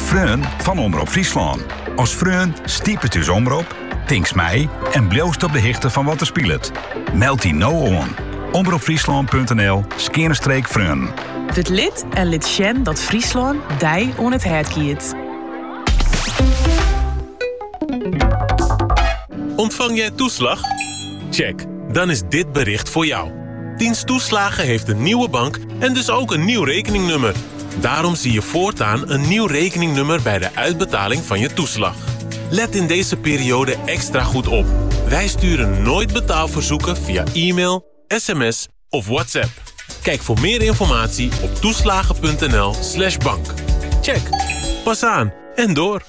Freun van Omroep Friesland. Als Freun stiep het dus omroep, tinks mij en bloost op de hichte van wat er speelt. Meld die nou on. omroepfriesland.nl/Freun. Het lid en lid Sjen dat Friesland dij on het hert kiet. Ontvang jij toeslag? Check, dan is dit bericht voor jou. Dienst Toeslagen heeft een nieuwe bank en dus ook een nieuw rekeningnummer. Daarom zie je voortaan een nieuw rekeningnummer bij de uitbetaling van je toeslag. Let in deze periode extra goed op. Wij sturen nooit betaalverzoeken via e-mail, sms of WhatsApp. Kijk voor meer informatie op toeslagen.nl/bank. Check. Pas aan en door.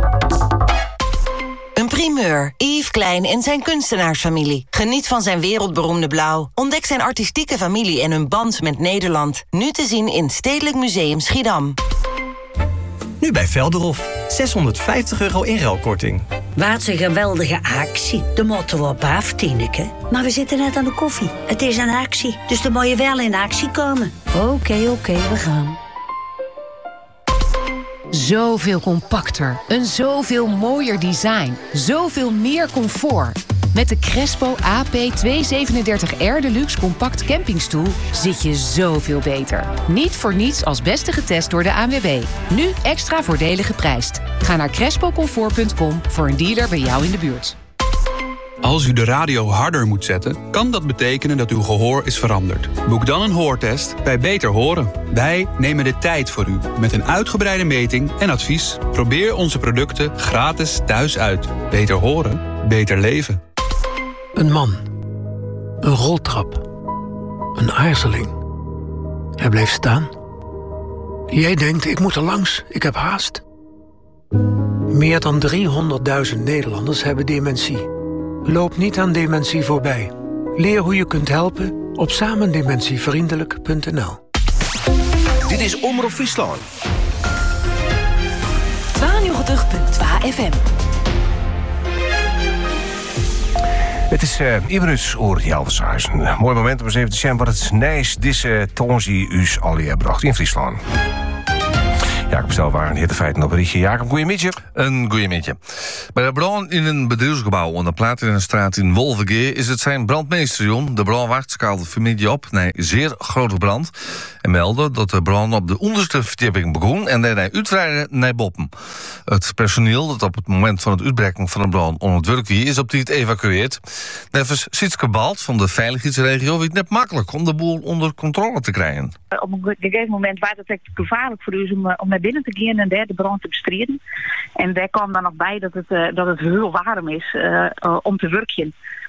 Een primeur. Yves Klein en zijn kunstenaarsfamilie. Geniet van zijn wereldberoemde blauw. Ontdek zijn artistieke familie en hun band met Nederland. Nu te zien in Stedelijk Museum Schiedam. Nu bij Velderhof. €650 inruilkorting. Wat een geweldige actie. De moeten we op af, Tineke. Maar we zitten net aan de koffie. Het is een actie, dus dan moet je wel in actie komen. Oké, we gaan. Zoveel compacter, een zoveel mooier design, zoveel meer comfort. Met de Crespo AP237R Deluxe Compact Campingstoel zit je zoveel beter. Niet voor niets als beste getest door de ANWB. Nu extra voordelig geprijsd. Ga naar crespocomfort.com voor een dealer bij jou in de buurt. Als u de radio harder moet zetten, kan dat betekenen dat uw gehoor is veranderd. Boek dan een hoortest bij Beter Horen. Wij nemen de tijd voor u met een uitgebreide meting en advies. Probeer onze producten gratis thuis uit. Beter horen, beter leven. Een man. Een roltrap. Een aarzeling. Hij bleef staan. Jij denkt, ik moet er langs, ik heb haast. Meer dan 300.000 Nederlanders hebben dementie. Loop niet aan dementie voorbij. Leer hoe je kunt helpen op samendementievriendelijk.nl. Dit is Omroep Friesland. 92.2 FM. Het is Iberus oor Jelvershuizen. Mooi moment om eens even te zien wat het nijs deze tonsie us alweer bracht in Friesland. Jacob Stelwaar, een hittefeiten op berichtje. Jacob, goeiemiddag. Een goeiemiddag. Bij de brand in een bedrijfsgebouw aan de Platinenstraat in Wolvegee is het zijn brandmeester, Jon. De brandwacht skaalde de familie op naar zeer grote brand en meldde dat de brand op de onderste verdieping begon en daarna uitrijden naar boven. Het personeel dat op het moment van het uitbreken van de brand onder het werk is op dit evacueerd. Nevens Sietske Balt van de veiligheidsregio weet het net makkelijk om de boel onder controle te krijgen. Op een gegeven moment was het echt gevaarlijk voor u om naar binnen te gaan en daar de brand te bestrijden. En daar kwam dan nog bij dat het heel warm is om te werken.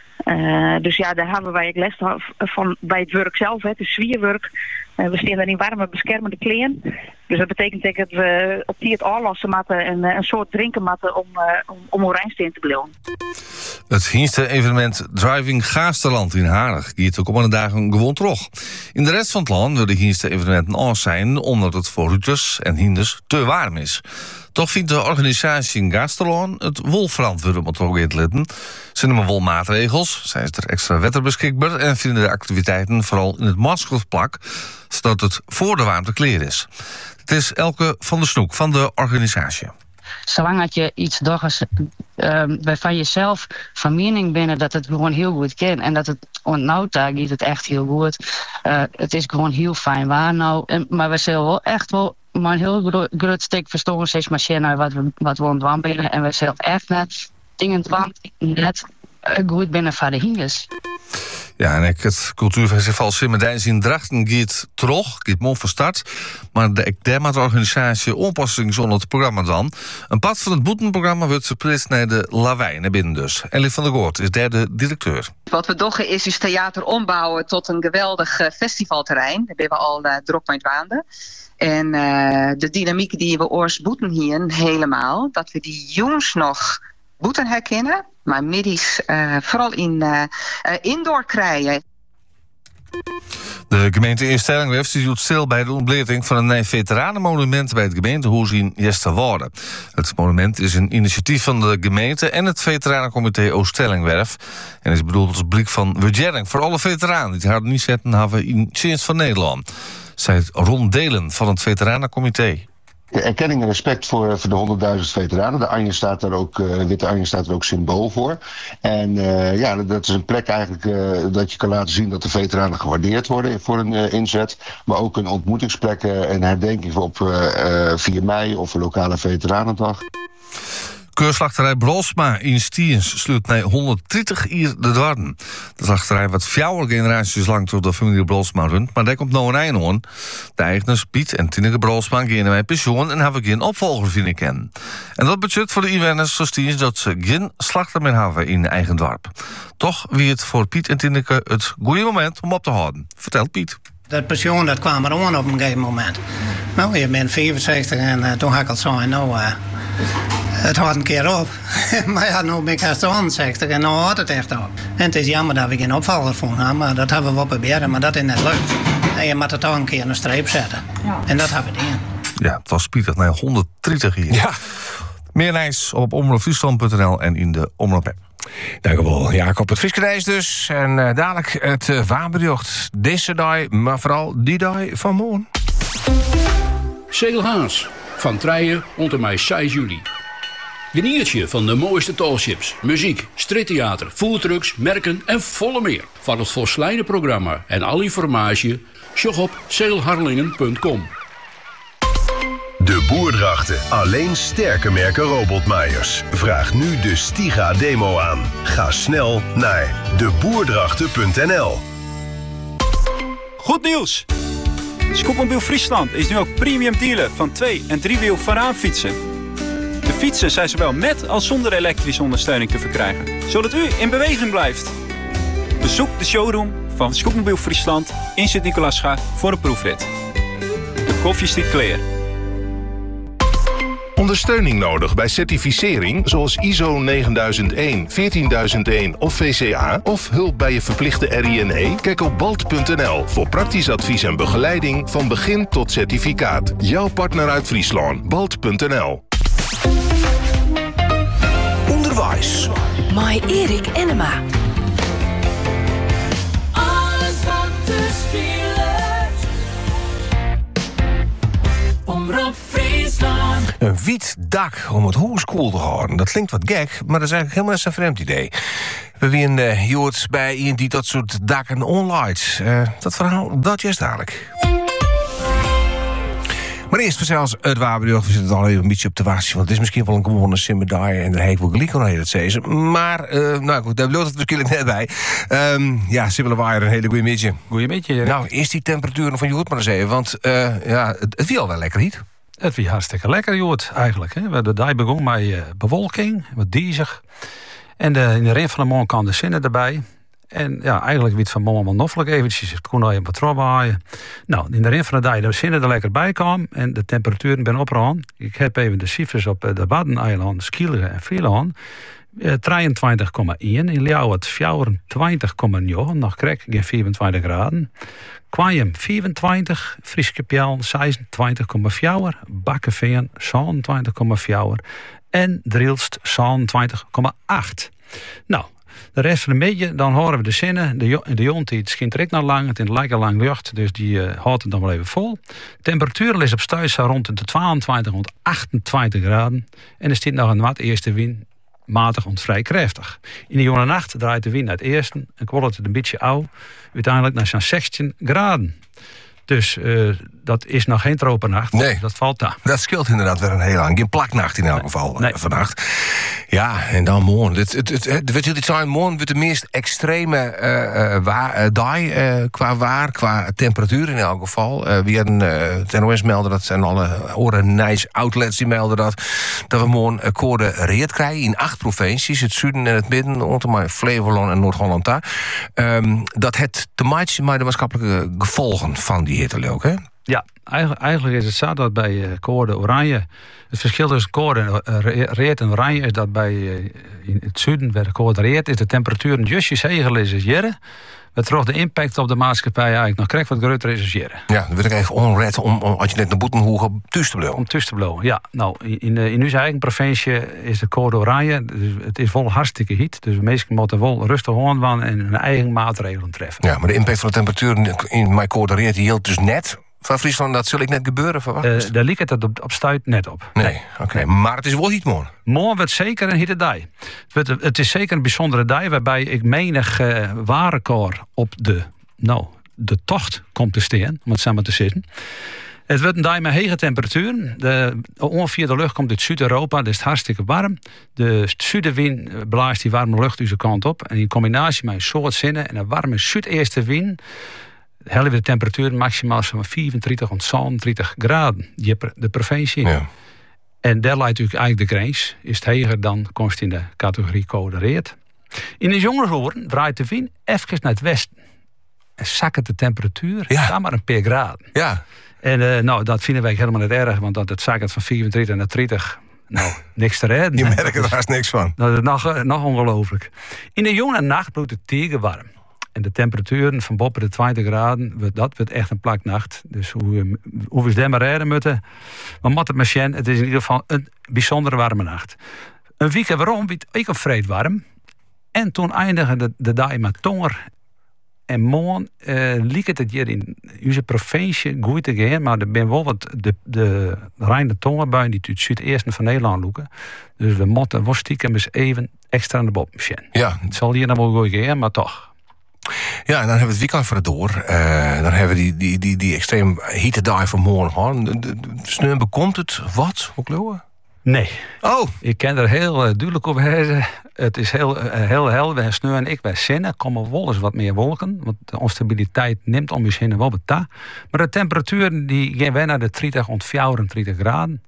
Dus ja, daar hebben wij les van bij het werk zelf, het is zwierwerk. We staan daar in warme beschermende kleren. Dus dat betekent dat we op die het aanlassen moeten en een soort drinken moeten om Orijnsteen te blijven. Het Hienste evenement Driving Gaasterland in Harig gaat de komende dagen gewoon terug. In de rest van het land willen de Hienste evenementen af zijn omdat het voor Ruuters en Hinders te warm is. Toch vindt de organisatie in Gaasterland het wel verantwoord om het ook in te letten. Ze nemen wel maatregels, zijn er extra wetter beschikbaar en vinden de activiteiten vooral in het Marschoolplak, zodat het voor de warmte klaar is. Het is Elke van der Snoek van de organisatie. Zolang dat je iets doet waarvan jezelf van mening bent dat het gewoon heel goed kan en dat het ontnauwd is het echt heel goed. Het is gewoon heel fijn waar nou. Maar we zullen wel echt wel maar een heel groot stuk verstoren steeds machine wat we ontwampen en we zullen echt net dingen net goed binnen van de hingers. Ja, en het cultuurfestival Simmerdijns in Drachten gaat terug, gaat mooi van start. Maar de organisatie aanpassing zonder het programma dan. Een pad van het boetenprogramma wordt verplaatst naar de Lawijn naar binnen dus. Ellie van der Goort is derde directeur. Wat we doen is theater ombouwen tot een geweldig festivalterrein. Daar hebben we al druk mee waanden. En de dynamiek die we oors boeten hier helemaal, dat we die jongens nog boeten herkennen, maar middies vooral in indoor krijgen. De gemeente Eerstellingwerf doet stil bij de ontbleting van een nieuw veteranenmonument bij het gemeentehuis in Jesterwoude. Het monument is een initiatief van de gemeente en het veteranencomité Oostellingwerf en is bedoeld als blik van waardering voor alle veteranen die het hard niet zetten hebben in dienst van Nederland. Zei Ron Delen van het veteranencomité. erkenning en respect voor de 100.000 veteranen. De Anje staat daar ook, witte Anje staat er ook symbool voor. En dat is een plek eigenlijk dat je kan laten zien dat de veteranen gewaardeerd worden voor een inzet. Maar ook een ontmoetingsplek en herdenking op 4 mei of een lokale veteranendag. Keurslachterij Brolsma in Stiens sluit na 130 jaar de dwarden. De slachterij wat 4 generaties lang door de familie Brolsma runt, maar daar komt nou een einde aan. De eigenaars Piet en Tineke Brolsma gaan met pensioen en hebben geen opvolger vinden kennen. En dat betekent voor de inwoners van Stiens dat ze geen slachter meer hebben in eigen dorp. Toch wie het voor Piet en Tineke het goede moment om op te houden. Vertelt Piet. Dat pensioen dat kwam er aan op een gegeven moment. Nou, je bent 64 en toen had ik al zo het houdt een keer op. Maar ja, nu ben ik haast 61 en nu houdt het echt op. En het is jammer dat we geen opvaller van hebben, maar dat hebben we wel proberen, maar dat is net leuk. En je moet er toch een keer een streep zetten. Ja. En dat hebben we gedaan. Ja, het was spietig na 130 jaar. Ja. Meer lijst op omroepfriesland.nl en in de Omroep-app. Dank u wel, Jacob. Het Fiskenijs dus. En dadelijk het waanbericht. Deze dag, maar vooral die dag van morgen. Zeilhaas. Van Trijen onder mij 6 juli. Geniertje van de mooiste talships, muziek, streettheater, foodtrucks, merken en volle meer. Van het volslijne programma en al informatie, zoek op zeilharlingen.com. De Boerdrachten. Alleen sterke merken robotmaaiers. Vraag nu de Stiga demo aan. Ga snel naar deboerdrachten.nl. Goed nieuws! Scootmobiel Friesland is nu ook premium dealer van 2- en 3-wiel Varaanfietsen. De fietsen zijn zowel met als zonder elektrische ondersteuning te verkrijgen, zodat u in beweging blijft. Bezoek de showroom van Scootmobiel Friesland in Sint-Nicolaasga voor een proefrit. De koffie stiet clear. Ondersteuning nodig bij certificering zoals ISO 9001, 14001 of VCA... of hulp bij je verplichte RINE? Kijk op balt.nl voor praktisch advies en begeleiding van begin tot certificaat. Jouw partner uit Friesland, balt.nl. Onderwijs. My Erik Enema. Alles wat te spelen. Omroep Friesland. Een wit dak om het huis koel te houden. Dat klinkt wat gek, maar dat is eigenlijk helemaal een vreemd idee. We zijn Jood bij iemand die dat soort daken onlight. Dat verhaal, dat is dadelijk. Maar eerst vanzelfs het wapenbericht. We zitten al even een beetje op te wachten, want het is misschien wel een gewone simmedaille en daar heb ik wel gelijk aan het zeggen. Maar, nou goed, daar bloot het natuurlijk net bij. Ja, Sibylle Waaier, een hele goede middag. Goedemiddag. Nou, eerst die temperaturen van Jood maar eens even, want het viel wel lekker niet. Het was hartstikke lekker, Jood, eigenlijk. Hè. We hebben de dag begonnen met bewolking, wat diezig. En in de rin van de morgen kwam de zinnen erbij. En ja, eigenlijk werd van moment wel noffelijk eventjes. Het kon al even wat trouwen. Nou, in de rin van de dag de zinnen er lekker bij kwam. En de temperaturen ben opgegaan. Ik heb even de cijfers op de Waddeneiland, Skieleren en Vlieland. 23,1. In Ljouwert 24,9. Nog krijg ik geen 24 graden. Kwaaiem 24, Frieske Pjel 26,4, Bakkeveen 27,4 en Drilst 27,8. Nou, de rest van de middag, dan horen we de zinnen. De jontijd schijnt er ook nog lang, het is lekker lang lucht, dus die houdt het nog wel even vol. De temperatuur is op stuis rond de 22 tot 28 graden en er staat nog een wat eerste wind. Matig en vrij krachtig. In de jonge nacht draait de wind naar het eerste en kwollt het een beetje oud. Uiteindelijk naar zo'n 16 graden. Dus dat is nog geen tropennacht. Nee. Dat valt daar. Dat scheelt inderdaad weer een heel lang. Geen plaknacht in elk geval vannacht. Ja, en dan morgen. Het wordt jullie zijn, morgen wordt de meest extreme dag qua temperatuur in elk geval. We hadden het NOS melden dat en alle oren nice outlets die melden dat we morgen code reed krijgen in 8 provincies. Het zuiden en het midden, onder Flevoland en Noord-Holland daar. Dat het te maken met de maatschappelijke gevolgen van die hitte ook, hè? Ja, eigenlijk is het zo dat bij code oranje... Het verschil tussen code reed en oranje is dat bij in het zuiden, bij de code reed, is de temperatuur justjes heger is als jaren. Het terug de impact op de maatschappij eigenlijk nog krijgt wat groter is als jaren. Ja, dan wil ik even onred om als je net naar Boetenhoegen thuis te blijven. Om thuis te blijven, ja. Nou, in onze eigen provincie is de code oranje. Dus het is wel hartstikke heet. Dus de mensen moeten wel rustig aan en hun eigen maatregelen treffen. Ja, maar de impact van de temperatuur in mijn code reed hield dus net van Friesland, dat zal ik net gebeuren, verwacht? Daar liep het op stuit net op. Nee, oké. Maar het is wel niet mooi. Morgen wordt zeker een hitte dag. Het is zeker een bijzondere dag waarbij ik menig warenkoor op de tocht komt te staan, om het samen te zitten. Het wordt een dag met hege temperaturen. Ongeveer de lucht komt uit Zuid-Europa, dus het hartstikke warm. De zuidenwind blaast die warme lucht deze kant op. En in combinatie met een soort zinnen en een warme zuidestenwind hebben we de temperatuur maximaal van 34 tot 37 graden. De provincie. Ja. En daar lijkt natuurlijk eigenlijk de grens. Is het heger dan komt in de categorie code rood. In de jongensoren draait de wind even naar het westen. En zakken de temperatuur dan maar een paar graden. Ja. En dat vinden wij helemaal niet erg, want dat het zakken van 34 naar 30, niks te redden. Je merkt er haast niks van. Dat is nog ongelooflijk. In de jonge nacht bloedt het tegen warm. En de temperaturen van boven de 20 graden, dat wordt echt een plaknacht. Dus hoe we het maar redden moeten. Maar mat het machine, het is in ieder geval een bijzondere warme nacht. Een week waarom werd ik op vreed warm. En toen eindigde de dag met tonger. En morgen liep het hier in onze provincie goed te gaan. Maar er ben wel wat de reine tongenbuien die uit het zuidesten van Nederland loeken. Dus we moeten wel stiekem eens even extra aan de bob machine. Ja. Het zal hier nog wel goed gaan, maar toch. Ja, en dan hebben we het weekend voor het door. Dan hebben we die extreem hitte dag van morgen. Sneeuw bekomt het wat? Hoe geloven? Nee. Oh. Ik ken er heel duidelijk op wijzen. Het is heel helder. Wij sneeuw en ik bij zinnen komen wel eens wat meer wolken. Want de onstabiliteit neemt om je zinnen wel beta. Maar de temperaturen die gaan wij naar de 30 tot 34 graden.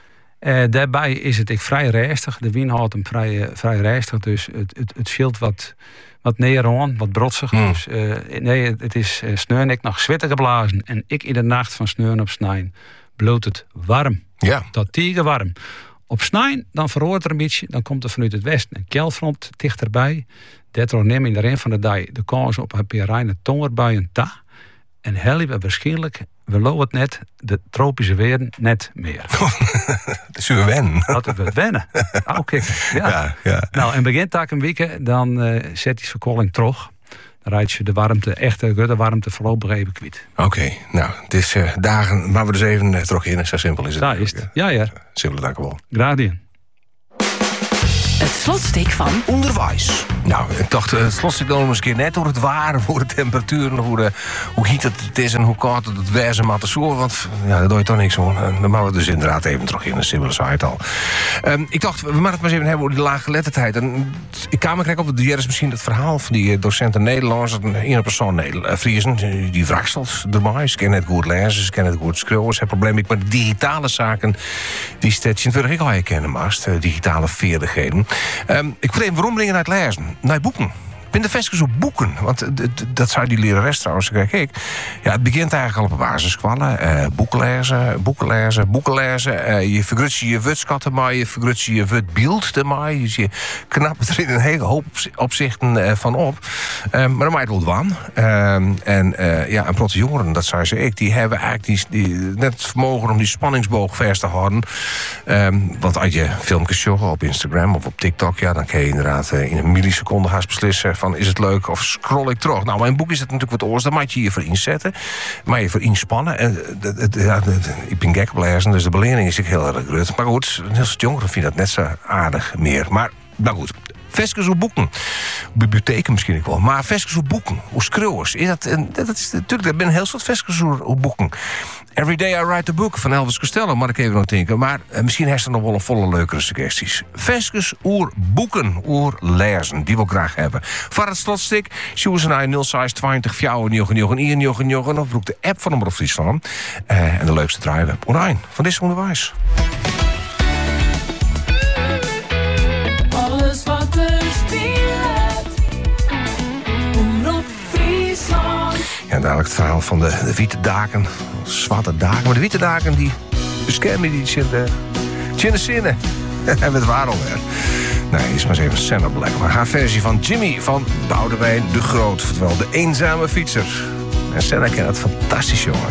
Daarbij is het vrij rustig. De wind houdt hem vrij rustig. Dus het scheelt wat neeron, wat brotsig. Dus het is sneeuw en ik nog zwitten geblazen. En ik in de nacht van sneeuw op snijn bloot het warm. Ja. Dat tegen warm. Op snijn, dan verhoort er een beetje, dan komt er vanuit het westen een keilfront dichterbij. Daardoor neem in de rest van de dag de kans op een paar reine tongerbuien ta. En hebben we waarschijnlijk, we lopen het net, de tropische weer net meer. Dat zullen we wennen. Dat we het wennen. Kijk. Ja. Nou, en begint daar een week, dan zet die verkoeling terug. Dan rijdt je de warmte, echte warmte voorlopig even kwijt. Oké, nou, het is dagen waar we dus even terug in. Zo simpel is het. Daar is het. Ja. Simpel, dank u wel. Graag gedaan. Het slotstuk van onderwijs. Nou, ik dacht, het slotstuk dan eens een keer net door het waar, voor de temperaturen, hoe heet het is en hoe koud het wezen maar te zo. Want ja, daar doe je toch niks hoor. Dan maken we dus inderdaad even terug in de simpele site al. Ik dacht, we moeten het maar eens even hebben over die laaggeletterdheid. En ik kwam er op de is misschien het verhaal van die docenten Nederlands, een persoon Friesen, die wrakstelt ermee. Ze kennen het goed lezen, ze kennen het goed schrijven. Ze hebben problemen met de digitale zaken die steeds in ik al kennen maast, digitale vaardigheden. Ik wil even waarom dingen uit lezen. Naar boeken. Ik ben de vestigers op boeken. Want dat zei die lerares trouwens. Kijk, ja, het begint eigenlijk al op de basisscholen. Boeken lezen. Je vergrut je woordskat ermee. Je vergrut je woordbeeld ermee. Dus je knapt er in een hele hoop opzichten van op. Maar dan maakt het wel dwan. En protte jongeren, dat zei ze. Die hebben eigenlijk net het vermogen om die spanningsboog vast te houden. Want als je filmpjes zoekt op Instagram of op TikTok, ja, dan kan je inderdaad in een milliseconde haast beslissen van is het leuk of scroll ik terug. Nou, mijn boek is het natuurlijk wat oors. Daar moet je je voor inzetten. Maar je voor inspannen. En ik ben gek op lezen, dus de belering is ik heel erg groot. Maar goed, heel veel jongeren vinden dat net zo aardig meer. Maar nou goed. Veskes op boeken. Bibliotheken misschien ook wel. Maar veskes op boeken. Hoe schreeuwers. Dat is natuurlijk, er zijn heel soort veskes op boeken. Every Day I Write a Book van Elvis Costello, maar ik even nog denken. Maar misschien heeft er nog wel een volle leukere suggesties. Veskes oer boeken, oer lezen. Die wil ik graag hebben. Voor het slotstuk, zoek ze naar 0620 499 of broek de app van Omroep Friesland. En de leukste draaien op online van dit onderwijs. Alles wat er speelt. Omroep Friesland. Ja, dadelijk het verhaal van de witte daken. Zwarte daken. Maar de witte daken die beschermen die tjinde zinnen. En het waar alweer. Nee, is maar eens even Senna Black. Maar haar versie van Jimmy van Boudewijn de Groot. Oftewel de eenzame fietser. En Senna kent het fantastisch, jongen.